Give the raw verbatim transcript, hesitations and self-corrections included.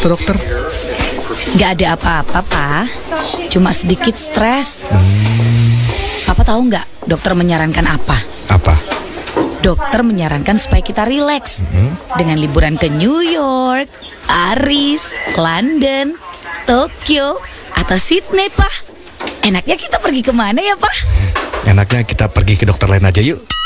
tuh dokter? Gak ada apa-apa, Pak. Cuma sedikit stres. hmm. Papa tahu nggak dokter menyarankan apa? Apa? Dokter menyarankan supaya kita rileks hmm. dengan liburan ke New York, Paris, London, Tokyo, atau Sydney, Pak. Enaknya kita pergi kemana ya, Pak? Enaknya kita pergi ke dokter lain aja yuk.